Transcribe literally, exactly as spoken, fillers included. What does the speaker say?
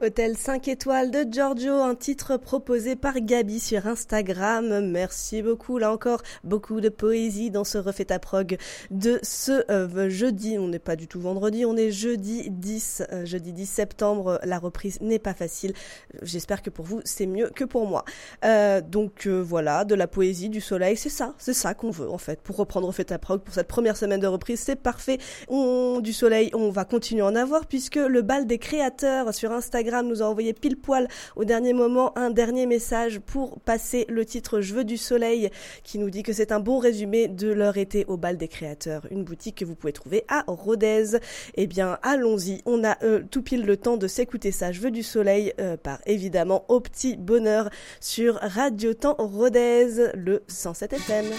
Hôtel cinq étoiles de Giorgio, un titre proposé par Gabi sur Instagram. Merci beaucoup, là encore, beaucoup de poésie dans ce Refait ta prog de ce euh, jeudi. On n'est pas du tout vendredi, on est jeudi dix, euh, jeudi dix septembre. La reprise n'est pas facile. J'espère que pour vous, c'est mieux que pour moi. Euh, donc euh, voilà, de la poésie, du soleil, c'est ça, c'est ça qu'on veut en fait. Pour reprendre Refait ta prog, pour cette première semaine de reprise, c'est parfait. On, du soleil, on va continuer à en avoir puisque le bal des créateurs sur Instagram nous a envoyé pile poil au dernier moment un dernier message pour passer le titre Je veux du soleil qui nous dit que c'est un bon résumé de leur été au bal des créateurs, une boutique que vous pouvez trouver à Rodez. Eh bien allons-y, on a euh, tout pile le temps de s'écouter ça. Je veux du soleil euh, par évidemment Au Petit Bonheur sur Radio Temps Rodez, le cent sept F M.